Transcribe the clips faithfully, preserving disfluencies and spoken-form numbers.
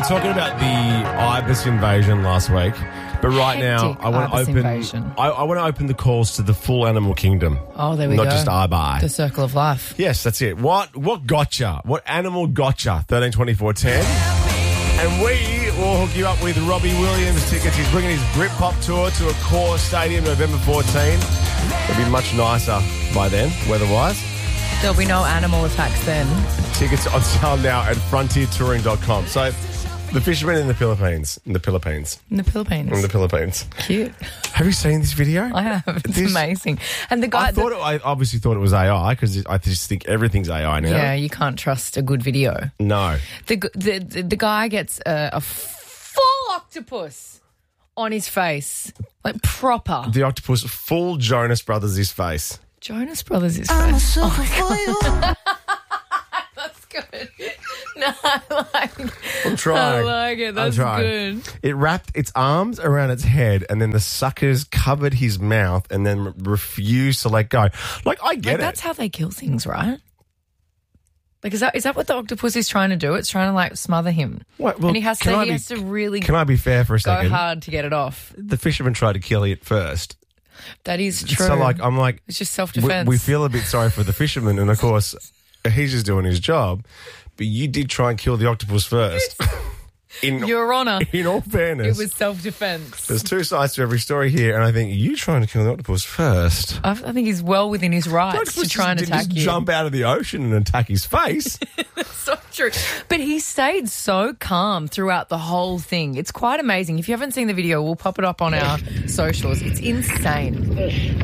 talking about the ibis invasion last week, but right now Hectic I want to ibis open. invasion. I, I want to open the calls to the full animal kingdom. Oh, there we not go. Not just ibi. The circle of life. Yes, that's it. What what gotcha? What animal gotcha? thirteen twenty-four ten. And we will hook you up with Robbie Williams tickets. He's bringing his Britpop tour to Accor Stadium November fourteenth. It'll be much nicer by then, weather-wise. There'll be no animal attacks then. Tickets on sale now at frontier touring dot com. So, the fishermen in the Philippines. In the Philippines. In the Philippines. In the Philippines. Cute. Have you seen this video? I have. It's This- amazing. And the guy... I thought it, I obviously thought it was A I because I just think everything's A I now. yeah, you can't trust a good video. No. The g- the the, the guy gets a, a full octopus on his face, like proper. The octopus full Jonas Brothers his face. Jonas Brothers is face. Oh my God. That's good. No, I like it. I'm trying. I like it. I'm That's trying. good. It wrapped its arms around its head and then the suckers covered his mouth and then re- refused to let go. Like, I get Like, it. that's how they kill things, right? Like, is that is that what the octopus is trying to do? It's trying to like smother him, What? Well, and he has can to I he be- has to really Can I be fair for a go second? hard to get it off. The fisherman tried to kill it first. That is true. So, like, I'm like, it's just self we, defense. we feel a bit sorry for the fisherman, and of course, he's just doing his job. But you did try and kill the octopus first. In, Your Honour, in all fairness, it was self defense. there's two sides to every story here, and I think you trying to kill the octopus first. I, I think he's well within his The rights octopus to try and just, attack just you. jump out of the ocean and attack his face. So true. But he stayed so calm throughout the whole thing. It's quite amazing. If you haven't seen the video, we'll pop it up on our socials. It's insane.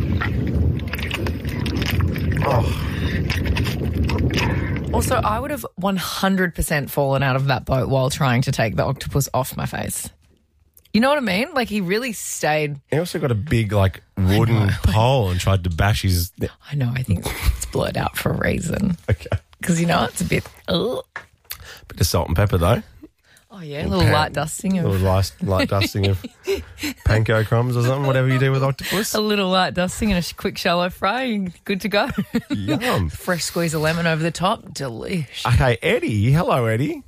Oh. Also, I would have one hundred percent fallen out of that boat while trying to take the octopus off my face. You know what I mean? Like, he really stayed. He also got a big, like, wooden pole and tried to bash his... I know, I think it's blurred out for a reason. Okay. Because, you know, it's a bit. Ugh. Bit of salt and pepper, though. Oh, yeah, a little pan- light dusting A of. little light, light dusting of panko crumbs or something, whatever you do with octopus. A little light dusting and a sh- quick shallow fry. You're good to go. Yum. Fresh squeeze of lemon over the top. Delish. Okay, Eddie. Hello, Eddie.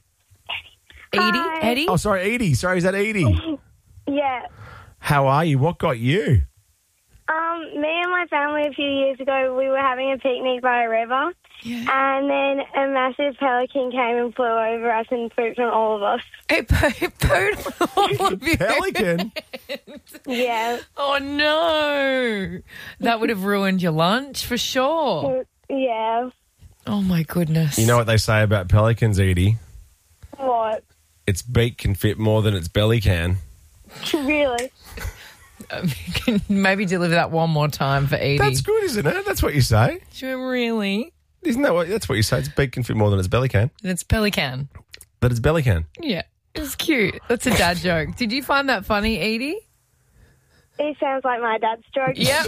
Edie? Eddie? Oh, sorry, Edie. Sorry, is that Edie? Yeah. How are you? What got you? Um, me and my family a few years ago, we were having a picnic by a river, Yeah. and then a massive pelican came and flew over us and pooped on all of us. It, po- it pooed on all of you. Pelican? Yeah. Oh, no. That would have ruined your lunch for sure. Yeah. Oh, my goodness. You know what they say about pelicans, Edie? What? Its beak can fit more than its belly can. Really? Um, you can maybe deliver that one more time for Edie. That's good, isn't it? That's what you say. Sure, really? Isn't that what, that's what you say? Its beak can fit more than its belly can. It's pelican. But its belly can. Yeah. It's cute. That's a dad joke. Did you find that funny, Edie? It sounds like my dad's joke. Yep.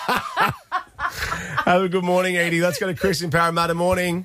Have a good morning, Edie. Let's go to Chris in Parramatta. Morning.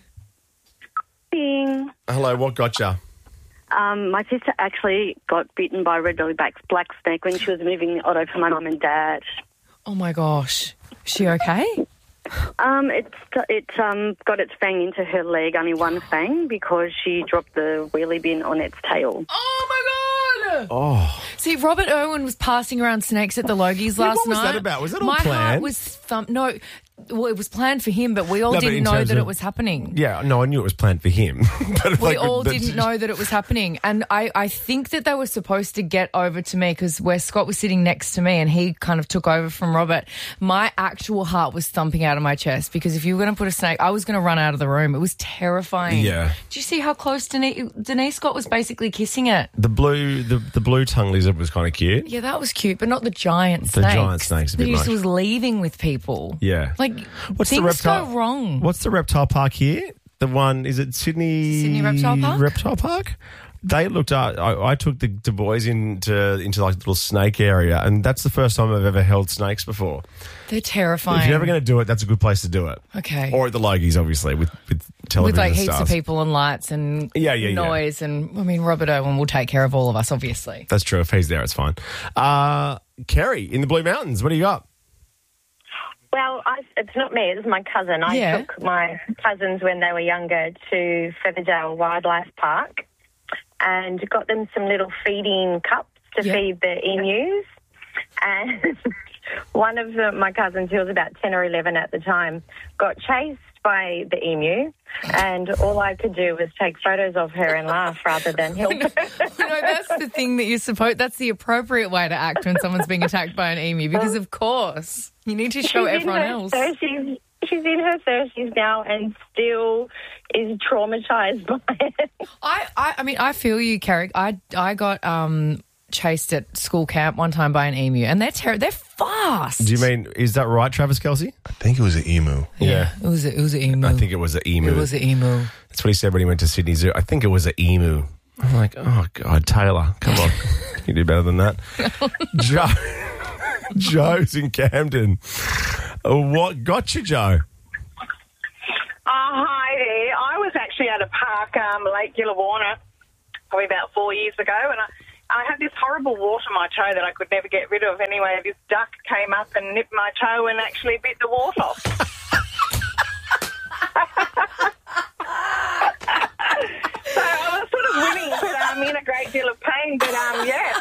Bing. Hello, what got you? Um, my sister actually got bitten by a red-belly black black snake when she was moving the auto for my mum and dad. Oh, my gosh. Is she okay? Um, it's it um got its fang into her leg, only one fang, because she dropped the wheelie bin on its tail. Oh, my God. Oh. See, Robert Irwin was passing around snakes at the Logies Yeah, last what was night. that about? Was that all My planned? heart was thump. No, well, it was planned for him, but we all No, but didn't in know terms that of- it was happening. Yeah, no, I knew it was planned for him. But if We they could- all that's- didn't know that it was happening. And I, I think that they were supposed to get over to me because where Scott was sitting next to me and he kind of took over from Robert, my actual heart was thumping out of my chest because if you were going to put a snake, I was going to run out of the room. It was terrifying. Yeah. Did you see how close Denise, Denise Scott was basically kissing it? The blue, the, the blue tongue lizard was kind of cute. Yeah, that was cute, but not the giant The snakes. giant snake's a bit That just much. was leaving with people. Yeah. Like, What's the things reptile- go wrong. What's the reptile park here? The one, is it Sydney? Sydney Reptile Park? Reptile Park? They looked at, I, I took the, the boys into, into like the little snake area, and that's the first time I've ever held snakes before. They're terrifying. If you're ever going to do it, that's a good place to do it. Okay. Or at the Logies, obviously, with, with television With like heaps stars. of people and lights and Yeah, yeah, yeah. noise. And I mean, Robert Owen will take care of all of us, obviously. That's true. If he's there, it's fine. Uh, Kerry, in the Blue Mountains, what do you got? Well, I, it's not me, it's my cousin. I Yeah. took my cousins when they were younger to Featherdale Wildlife Park. and got them some little feeding cups to Yep. feed the emus. And one of the, my cousins, who was about ten or eleven at the time, got chased by the emu, and all I could do was take photos of her and laugh rather than help her. You know, that's the thing that you're supposed, that's the appropriate way to act when someone's being attacked by an emu, because of course you need to show She's in everyone her else. thirties. She's in her thirties now and still is traumatised by it. I, I, I mean, I feel you, Carrick. I, I got um, chased at school camp one time by an emu, and they're ter- they're fast. Do you mean, is that right, Travis Kelce? I think it was an emu. Yeah. It was a, it was an emu. I think it was an emu. It was an emu. That's what he said when he went to Sydney Zoo. I think it was an emu. I'm like, oh, God, Taylor, come on. You do better than that. Joe, Joe's in Camden. Uh, What got you, Joe? Oh, hi there. I was actually at a park, um, Lake Gillawarna, probably about four years ago, and I, I had this horrible wart on my toe that I could never get rid of. Anyway, this duck came up and nipped my toe and actually bit the wart off. So I was sort of winning, but I'm in a great deal of pain, but um, yeah.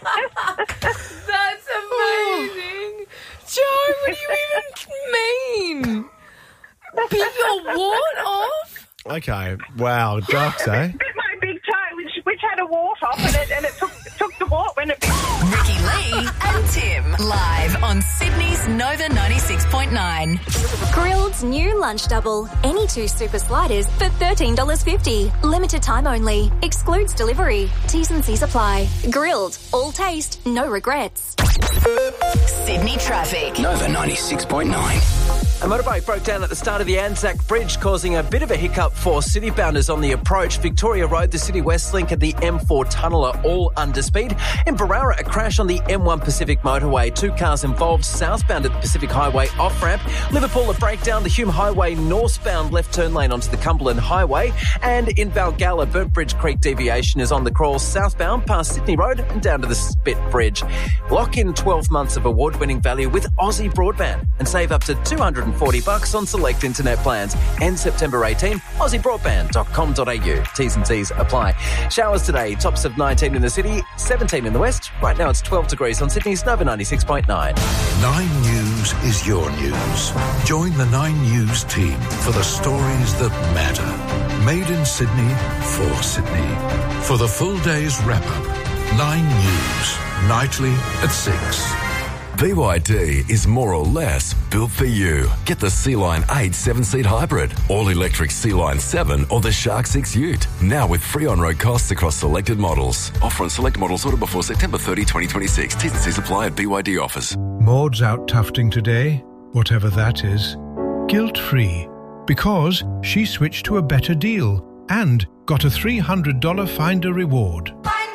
That's amazing. Joe, what do you even mean? Bit your wart off? Okay. Wow, ducks, eh? Bit my big toe, which, which had a wart off, and it, and it took, took the wart when it bit. Ricky Lee and Tim, live on Sydney's Nova ninety-six point nine. Grilled's new lunch double. Any two super sliders for thirteen dollars fifty. Limited time only. Excludes delivery. T's and C's apply. Grilled. All taste, no regrets. Sydney traffic. Nova ninety-six point nine. A motorbike broke down at the start of the Anzac Bridge, causing a bit of a hiccup for city-bounders on the approach. Victoria Road, the City West Link and the M four tunnel are all under speed. In Barara, a crash on the M one Pacific motorway. Two cars involved southbound at the Pacific Highway off-ramp. Liverpool, a breakdown. The Hume Highway northbound left turn lane onto the Cumberland Highway. And in Valgalla, Burntbridge Creek deviation is on the crawl southbound past Sydney Road and down to the Spit Bridge. Lock in twelve months of award-winning value with Aussie Broadband and save up to two hundred forty bucks on select internet plans. End September eighteenth, aussie broadband dot com dot a u. T's and C's apply. Showers today, tops of nineteen in the city, seventeen in the west. Right now it's twelve degrees on Sydney's Nova ninety-six point nine. Nine News is your news. Join the Nine News team for the stories that matter. Made in Sydney, for Sydney. For the full day's wrap-up, Nine News, nightly at six. B Y D is more or less built for you. Get the Sea-Line eight seven-seat hybrid, all-electric Sea-Line seven or the Shark six Ute. Now with free on-road costs across selected models. Offer on select models ordered before September thirtieth, twenty twenty-six. T's and C's apply at B Y D offers. Maud's out tufting today, whatever that is. Guilt-free, because she switched to a better deal and got a three hundred dollars Finder reward.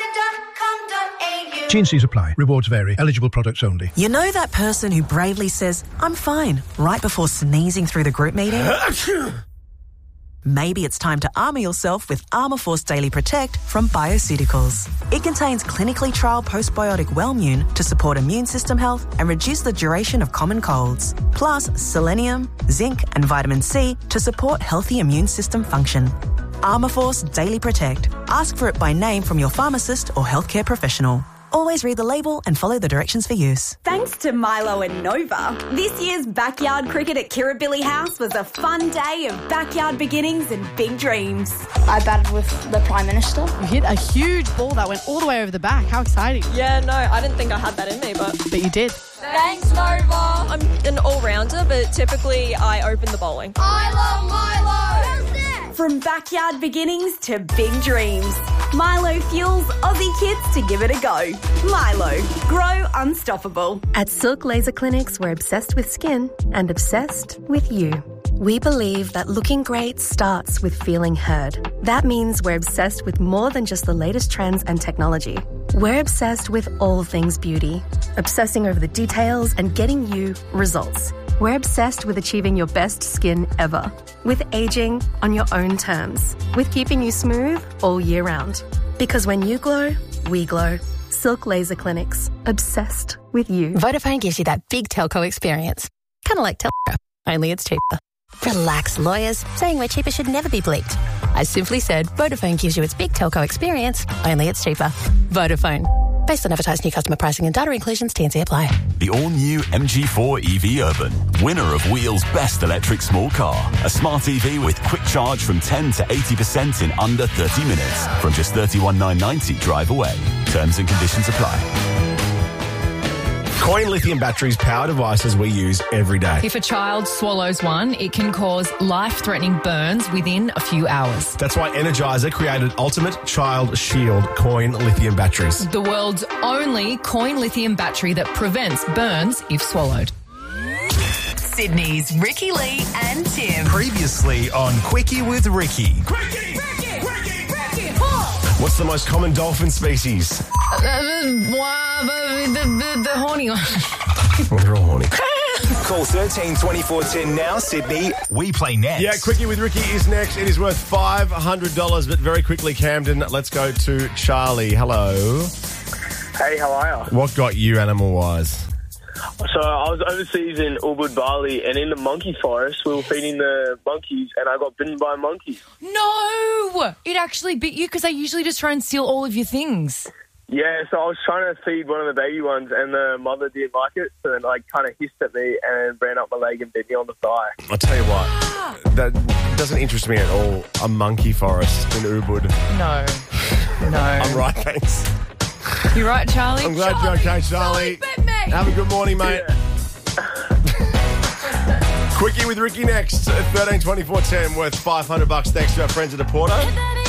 T and C's apply. Rewards vary. Eligible products only. You know that person who bravely says, I'm fine, right before sneezing through the group meeting? Maybe it's time to armour yourself with Armour Force Daily Protect from Bioceuticals. It contains clinically trialled postbiotic Wellmune to support immune system health and reduce the duration of common colds. Plus selenium, zinc and vitamin C to support healthy immune system function. Armour Force Daily Protect. Ask for it by name from your pharmacist or healthcare professional. Always read the label and follow the directions for use. Thanks to Milo and Nova, this year's backyard cricket at Kirribilli House was a fun day of backyard beginnings and big dreams. I batted with the Prime Minister. You hit a huge ball that went all the way over the back. How exciting. Yeah, no, I didn't think I had that in me, but... But you did. Thanks, Nova. I'm an all-rounder, but typically I open the bowling. I love Milo! From backyard beginnings to big dreams, Milo fuels Aussie kids to give it a go. Milo, grow unstoppable. At Silk Laser Clinics, we're obsessed with skin and obsessed with you. We believe that looking great starts with feeling heard. That means we're obsessed with more than just the latest trends and technology. We're obsessed with all things beauty, obsessing over the details and getting you results. We're obsessed with achieving your best skin ever, with aging on your own terms, with keeping you smooth all year round. Because when you glow, we glow. Silk Laser Clinics, obsessed with you. Vodafone gives you that big telco experience. Kind of like telco, only it's cheaper. Relax, lawyers. Saying we're cheaper should never be bleeped. I simply said Vodafone gives you its big telco experience, only it's cheaper. Vodafone. Based on advertised new customer pricing and data inclusions, T and C apply. The all-new M G four E V Urban, winner of Wheel's Best Electric Small Car. A smart E V with quick charge from ten to eighty percent in under thirty minutes. From just thirty-one thousand nine hundred ninety drive away. Terms and conditions apply. Coin lithium batteries power devices we use every day. If a child swallows one, it can cause life-threatening burns within a few hours. That's why Energizer created Ultimate Child Shield Coin lithium batteries. The world's only coin lithium battery that prevents burns if swallowed. Sydney's Ricky Lee and Tim. Previously on Quickie with Ricky. Ricky, Ricky, Ricky, Ricky, What's the most common dolphin species? Uh, the, the, the horny one. Well, they're all horny. Call thirteen twenty-four ten now, Sydney. We play next. Yeah, Quickie with Ricky is next. It is worth five hundred dollars, but very quickly, Camden, let's go to Charlie. Hello. Hey, how are you? What got you animal-wise? So I was overseas in Ubud, Bali, and in the monkey forest, we were feeding the monkeys, and I got bitten by a monkey. No! It actually bit you because they usually just try and steal all of your things. Yeah, so I was trying to feed one of the baby ones, and the mother didn't like it, so then like kind of hissed at me and ran up my leg and bit me on the thigh. I'll tell you what, that doesn't interest me at all. A monkey forest in Ubud. No. No. I'm right, thanks. You're right, Charlie. I'm glad Charlie, you're okay, Charlie. Charlie bit me. Have a good morning, mate. Yeah. Quickie with Ricky next at thirteen twenty-four ten, worth five hundred bucks thanks to our friends at Porto.